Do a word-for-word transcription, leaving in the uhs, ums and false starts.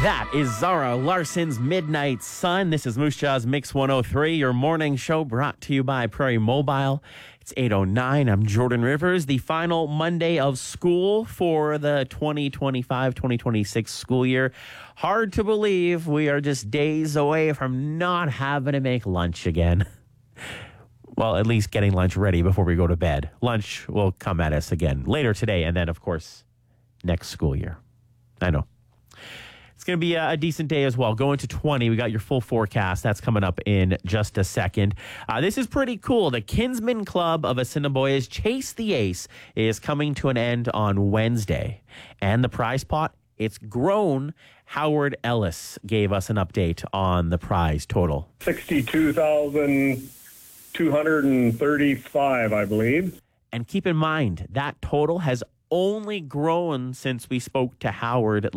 That is Zara Larson's Midnight Sun. This is Moose Jaw's Mix one oh three, your morning show brought to you by Prairie Mobile. It's eight oh nine. I'm Jordan Rivers. The final Monday of school for the twenty twenty-five twenty twenty-six school year. Hard to believe we are just days away from not having to make lunch again. Well, at least getting lunch ready before we go to bed. Lunch will come at us again later today and then, of course, next school year. I know. It's going to be a decent day as well. Going to twenty. We got your full forecast. That's coming up in just a second. Uh, this is pretty cool. The Kinsmen Club of Assiniboia's Chase the Ace is coming to an end on Wednesday. And the prize pot, it's grown. Howard Ellis gave us an update on the prize total. sixty-two thousand two hundred thirty-five, I believe. And keep in mind, that total has only grown since we spoke to Howard